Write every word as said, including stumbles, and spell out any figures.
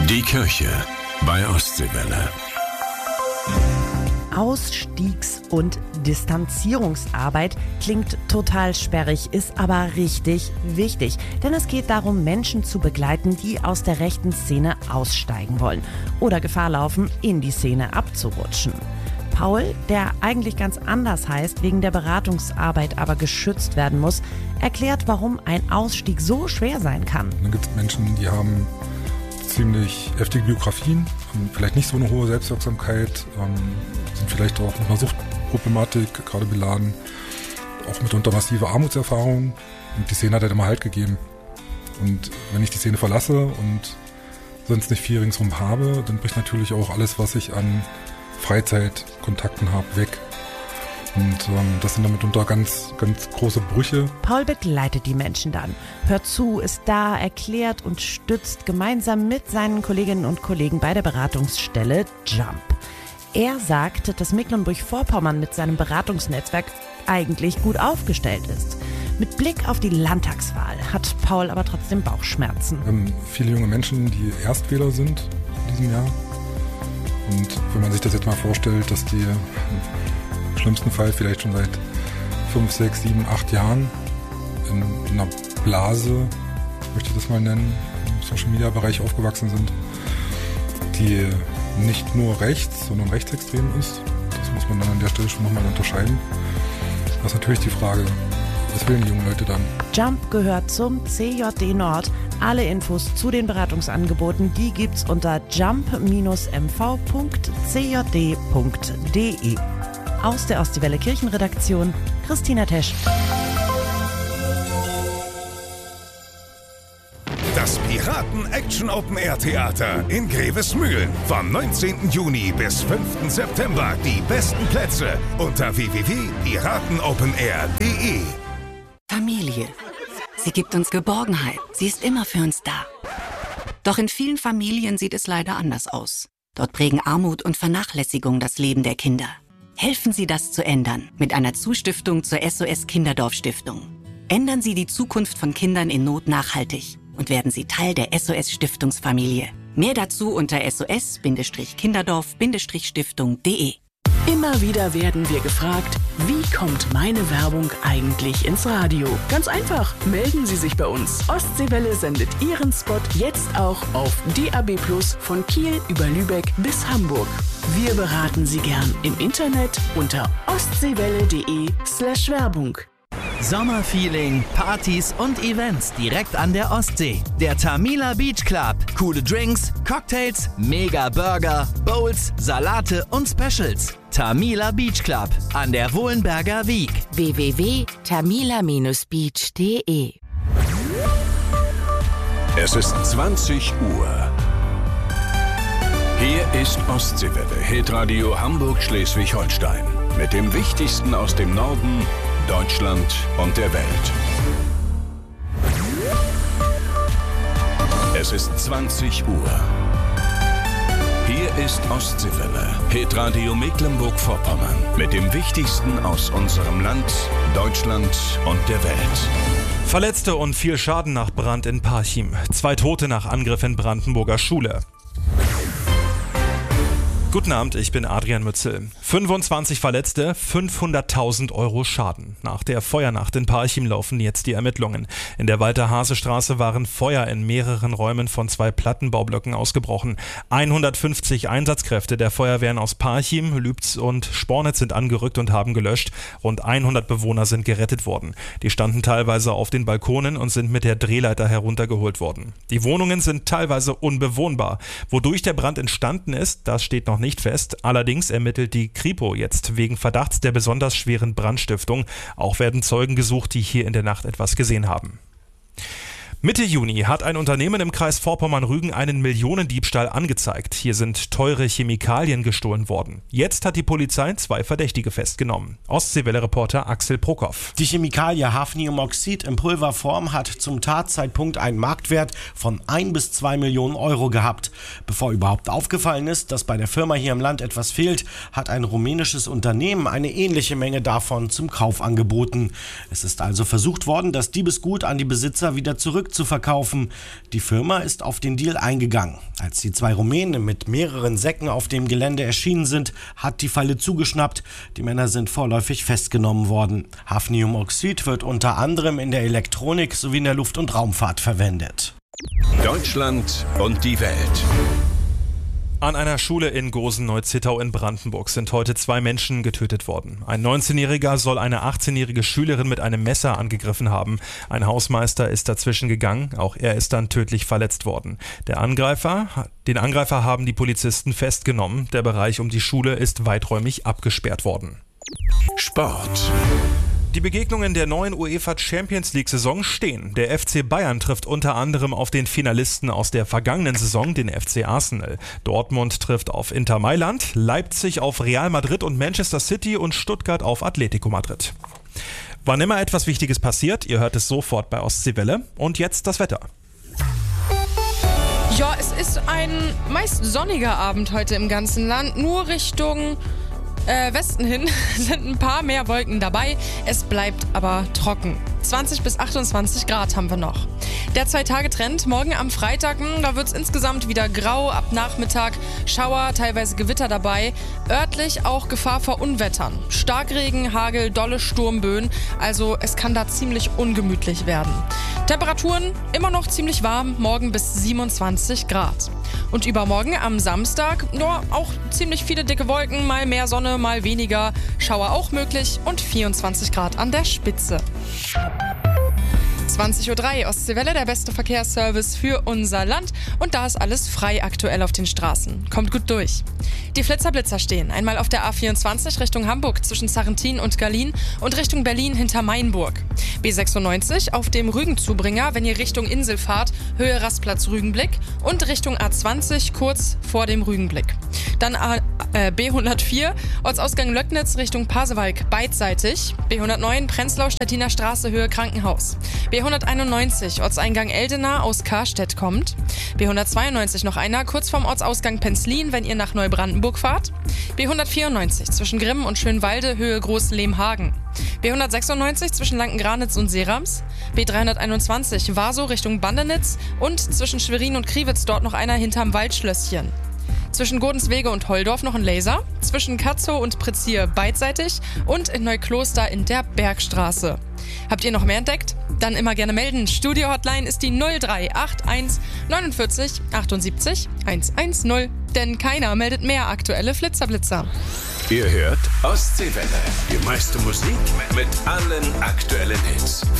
Die Kirche bei Ostseewelle. Ausstiegs- und Distanzierungsarbeit klingt total sperrig, ist aber richtig wichtig. Denn es geht darum, Menschen zu begleiten, die aus der rechten Szene aussteigen wollen oder Gefahr laufen, in die Szene abzurutschen. Paul, der eigentlich ganz anders heißt, wegen der Beratungsarbeit aber geschützt werden muss, erklärt, warum ein Ausstieg so schwer sein kann. Dann gibt es Menschen, die haben ziemlich heftige Biografien, haben vielleicht nicht so eine hohe Selbstwirksamkeit, ähm, sind vielleicht auch mit einer Suchtproblematik gerade beladen, auch mitunter massive Armutserfahrungen. Und die Szene hat halt immer Halt gegeben. Und wenn ich die Szene verlasse und sonst nicht viel ringsherum habe, dann bricht natürlich auch alles, was ich an Freizeitkontakten habe, weg. Und ähm, das sind dann mitunter ganz, ganz große Brüche. Paul begleitet die Menschen dann, hört zu, ist da, erklärt und stützt gemeinsam mit seinen Kolleginnen und Kollegen bei der Beratungsstelle Jump. Er sagt, dass Mecklenburg-Vorpommern mit seinem Beratungsnetzwerk eigentlich gut aufgestellt ist. Mit Blick auf die Landtagswahl hat Paul aber trotzdem Bauchschmerzen. Wir haben viele junge Menschen, die Erstwähler sind in diesem Jahr. Und wenn man sich das jetzt mal vorstellt, dass die im schlimmsten Fall vielleicht schon seit fünf, sechs, sieben, acht Jahren in, in einer Blase, möchte ich das mal nennen, im Social-Media-Bereich aufgewachsen sind, die nicht nur rechts, sondern rechtsextrem ist. Das muss man dann an der Stelle schon nochmal unterscheiden. Das ist natürlich die Frage, was wollen die jungen Leute dann? Jump gehört zum C J D Nord. Alle Infos zu den Beratungsangeboten, die gibt's unter jump Bindestrich m v Punkt c j d Punkt d e. Aus der Ostseewelle Kirchenredaktion, Christina Tesch. Das Piraten-Action-Open-Air-Theater in Grevesmühlen. Vom neunzehnten Juni bis fünften September. Die besten Plätze unter w w w punkt piraten open air punkt d e. Familie. Sie gibt uns Geborgenheit. Sie ist immer für uns da. Doch in vielen Familien sieht es leider anders aus. Dort prägen Armut und Vernachlässigung das Leben der Kinder. Helfen Sie, das zu ändern mit einer Zustiftung zur S O S Kinderdorf Stiftung. Ändern Sie die Zukunft von Kindern in Not nachhaltig und werden Sie Teil der S O S Stiftungsfamilie. Mehr dazu unter s o s Bindestrich kinderdorf Bindestrich stiftung punkt d e. Immer wieder werden wir gefragt, wie kommt meine Werbung eigentlich ins Radio? Ganz einfach, melden Sie sich bei uns. Ostseewelle sendet Ihren Spot jetzt auch auf D A B plus, von Kiel über Lübeck bis Hamburg. Wir beraten Sie gern im Internet unter ostseewelle.de slash Werbung. Sommerfeeling, Partys und Events direkt an der Ostsee. Der Tamila Beach Club. Coole Drinks, Cocktails, mega Burger, Bowls, Salate und Specials. Tamila Beach Club an der Wohlenberger Wiek. w w w punkt tamila Bindestrich beach punkt d e. Es ist zwanzig Uhr. Hier ist Ostseewelle, Hitradio Hamburg-Schleswig-Holstein. Mit dem Wichtigsten aus dem Norden, Deutschland und der Welt. Es ist zwanzig Uhr. Hier ist Ostseewelle, Hitradio Mecklenburg-Vorpommern. Mit dem Wichtigsten aus unserem Land, Deutschland und der Welt. Verletzte und viel Schaden nach Brand in Parchim. Zwei Tote nach Angriff in Brandenburger Schule. Guten Abend, ich bin Adrian Mützel. fünfundzwanzig Verletzte, fünfhunderttausend Euro Schaden. Nach der Feuernacht in Parchim laufen jetzt die Ermittlungen. In der Walter-Hase-Straße waren Feuer in mehreren Räumen von zwei Plattenbaublöcken ausgebrochen. hundertfünfzig Einsatzkräfte der Feuerwehren aus Parchim, Lübz und Spornitz sind angerückt und haben gelöscht. Rund hundert Bewohner sind gerettet worden. Die standen teilweise auf den Balkonen und sind mit der Drehleiter heruntergeholt worden. Die Wohnungen sind teilweise unbewohnbar. Wodurch der Brand entstanden ist, das steht noch nicht fest. Allerdings ermittelt die Kripo jetzt wegen Verdachts der besonders schweren Brandstiftung. Auch werden Zeugen gesucht, die hier in der Nacht etwas gesehen haben. Mitte Juni hat ein Unternehmen im Kreis Vorpommern-Rügen einen Millionendiebstahl angezeigt. Hier sind teure Chemikalien gestohlen worden. Jetzt hat die Polizei zwei Verdächtige festgenommen. Ostseewelle-Reporter Axel Prokop. Die Chemikalie Hafniumoxid in Pulverform hat zum Tatzeitpunkt einen Marktwert von ein bis zwei Millionen Euro gehabt. Bevor überhaupt aufgefallen ist, dass bei der Firma hier im Land etwas fehlt, hat ein rumänisches Unternehmen eine ähnliche Menge davon zum Kauf angeboten. Es ist also versucht worden, das Diebesgut an die Besitzer wieder zurück zurückzuverkaufen. Die Firma ist auf den Deal eingegangen. Als die zwei Rumänen mit mehreren Säcken auf dem Gelände erschienen sind, hat die Falle zugeschnappt. Die Männer sind vorläufig festgenommen worden. Hafniumoxid wird unter anderem in der Elektronik sowie in der Luft- und Raumfahrt verwendet. Deutschland und die Welt. An einer Schule in Gosen-Neuzittau in Brandenburg sind heute zwei Menschen getötet worden. Ein neunzehnjähriger soll eine achtzehnjährige Schülerin mit einem Messer angegriffen haben. Ein Hausmeister ist dazwischen gegangen, auch er ist dann tödlich verletzt worden. Der Angreifer, den Angreifer haben die Polizisten festgenommen. Der Bereich um die Schule ist weiträumig abgesperrt worden. Sport. Die Begegnungen der neuen UEFA Champions League-Saison stehen. Der F C Bayern trifft unter anderem auf den Finalisten aus der vergangenen Saison, den F C Arsenal. Dortmund trifft auf Inter Mailand, Leipzig auf Real Madrid und Manchester City und Stuttgart auf Atletico Madrid. Wann immer etwas Wichtiges passiert, ihr hört es sofort bei Ostseewelle. Und jetzt das Wetter. Ja, es ist ein meist sonniger Abend heute im ganzen Land, nur Richtung Äh, Westen hin sind ein paar mehr Wolken dabei. Es bleibt aber trocken. zwanzig bis achtundzwanzig Grad haben wir noch. Der Zwei-Tage-Trend morgen am Freitag, da wird es insgesamt wieder grau. Ab Nachmittag Schauer, teilweise Gewitter dabei. Örtlich auch Gefahr vor Unwettern. Starkregen, Hagel, dolle Sturmböen. Also es kann da ziemlich ungemütlich werden. Temperaturen immer noch ziemlich warm, morgen bis siebenundzwanzig Grad. Und übermorgen am Samstag, ja, auch ziemlich viele dicke Wolken, mal mehr Sonne, mal weniger. Schauer auch möglich und vierundzwanzig Grad an der Spitze. zwanzig Uhr drei, Ostseewelle, der beste Verkehrsservice für unser Land. Und da ist alles frei aktuell auf den Straßen. Kommt gut durch. Die Flitzer-Blitzer stehen einmal auf der A vierundzwanzig Richtung Hamburg zwischen Sarrentin und Gallien und Richtung Berlin hinter Mainburg. B sechsundneunzig auf dem Rügenzubringer, wenn ihr Richtung Insel fahrt, Höhe Rastplatz Rügenblick und Richtung A zwanzig kurz vor dem Rügenblick. Dann A, äh, B hundertvier, Ortsausgang Löcknitz Richtung Pasewalk beidseitig. B hundertneun, Prenzlau Stettiner Straße Höhe Krankenhaus. B hunderteinundneunzig, Ortseingang Eldena aus Karstedt kommt. B hundertzweiundneunzig noch einer, kurz vorm Ortsausgang Penzlin, wenn ihr nach Neubrandenburg fahrt. B hundertvierundneunzig zwischen Grimm und Schönwalde Höhe Groß-Lehmhagen. B hundertsechsundneunzig zwischen Lanken-Granitz und Seerams. B dreihunderteinundzwanzig Warsow Richtung Bandenitz und zwischen Schwerin und Kriwitz dort noch einer hinterm Waldschlösschen. Zwischen Godenswege und Holdorf noch ein Laser, zwischen Katzow und Pretzier beidseitig und in Neukloster in der Bergstraße. Habt ihr noch mehr entdeckt? Dann immer gerne melden. Studio-Hotline ist die null drei acht eins neunundvierzig achtundsiebzig hundertzehn, denn keiner meldet mehr aktuelle Flitzerblitzer. Ihr hört Ostseewelle, die meiste Musik mit allen aktuellen Hits.